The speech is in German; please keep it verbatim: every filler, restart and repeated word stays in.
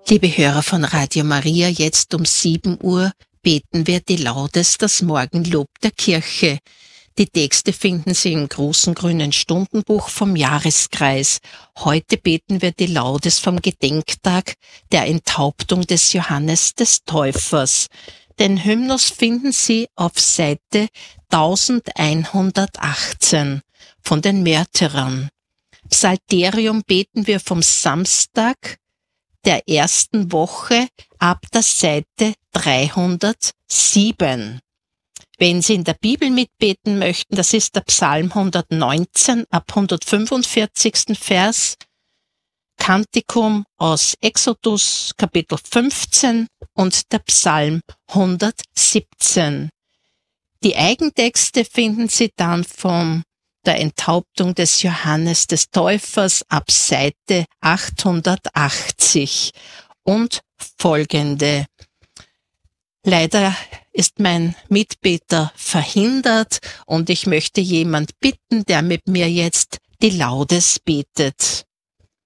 Liebe Hörer von Radio Maria, jetzt um sieben Uhr beten wir die Laudes, das Morgenlob der Kirche. Die Texte finden Sie im großen grünen Stundenbuch vom Jahreskreis. Heute beten wir die Laudes vom Gedenktag der Enthauptung des Johannes des Täufers. Den Hymnus finden Sie auf Seite elfhundertachtzehn von den Märtyrern. Psalterium beten wir vom Samstag der ersten Woche ab der Seite dreihundertsieben. Wenn Sie in der Bibel mitbeten möchten, das ist der Psalm hundertneunzehn ab hundertfünfundvierzigsten Vers, Kantikum aus Exodus Kapitel fünfzehn und der Psalm hundertsiebzehn. Die Eigentexte finden Sie dann von der Enthauptung des Johannes des Täufers ab Seite achthundertachtzig und folgende. Leider ist mein Mitbeter verhindert und ich möchte jemand bitten, der mit mir jetzt die Laudes betet.